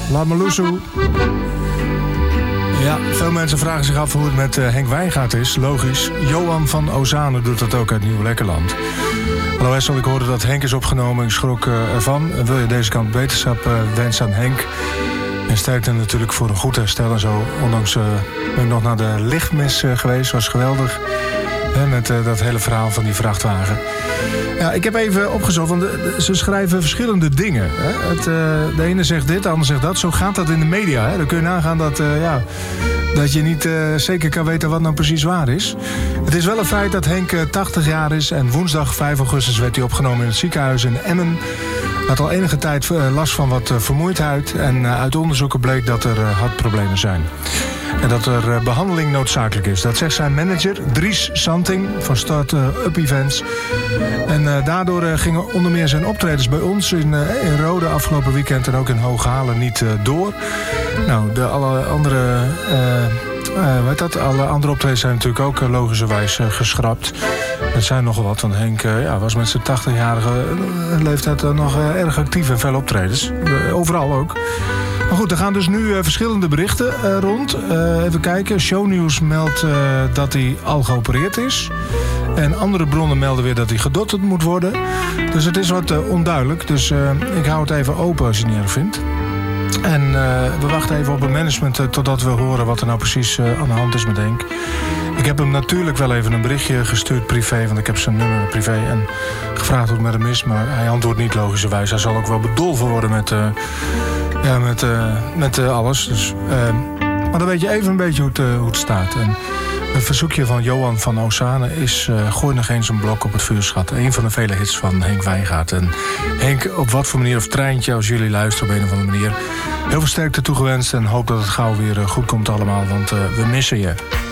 Laat me loesoe. Ja, veel mensen vragen zich af hoe het met Henk Wijngaard is. Logisch. Johan van Ozane doet dat ook uit Nieuw-Lekkerland. Hallo Essel, ik hoorde dat Henk is opgenomen. Ik schrok ervan. Wil je deze kant beterschap wensen aan Henk? En sterkte natuurlijk voor een goed herstel en zo. Ondanks ben ik nog naar de lichtmis geweest. Was geweldig. Met dat hele verhaal van die vrachtwagen. Ja, ik heb even opgezocht, want ze schrijven verschillende dingen. Hè. De ene zegt dit, de ander zegt dat. Zo gaat dat in de media. Hè. Dan kun je nagaan dat je niet zeker kan weten wat nou precies waar is. Het is wel een feit dat Henk 80 jaar is. En woensdag 5 augustus werd hij opgenomen in het ziekenhuis in Emmen. Had al enige tijd last van wat vermoeidheid. En uit onderzoeken bleek dat er hartproblemen zijn. En dat er behandeling noodzakelijk is. Dat zegt zijn manager, Dries Santing, van Start-up Events. En daardoor gingen onder meer zijn optredens bij ons in Rode afgelopen weekend en ook in Hooghalen niet door. Nou, alle andere optredens zijn natuurlijk ook logischerwijs geschrapt. Er zijn nogal wat, want Henk was met zijn 80-jarige leeftijd nog erg actief en veel optredens. Overal ook. Maar goed, er gaan dus nu verschillende berichten rond. Even kijken. Shownieuws meldt dat hij al geopereerd is. En andere bronnen melden weer dat hij gedotterd moet worden. Dus het is wat onduidelijk. Dus ik hou het even open als je het niet erg vindt. En we wachten even op het management totdat we horen wat er nou precies aan de hand is met Henk. Ik heb hem natuurlijk wel even een berichtje gestuurd privé, want ik heb zijn nummer privé en gevraagd hoe het met hem is. Maar hij antwoordt niet logischerwijs. Hij zal ook wel bedolven worden met alles. Dus, maar dan weet je even een beetje hoe het staat. En het verzoekje van Johan van Ozane is gooi nog eens een blok op het vuurschat. Een van de vele hits van Henk Wijngaard. En Henk, op wat voor manier, of Treintje, als jullie luisteren op een of andere manier, heel veel sterkte toegewenst en hoop dat het gauw weer goed komt allemaal, want we missen je.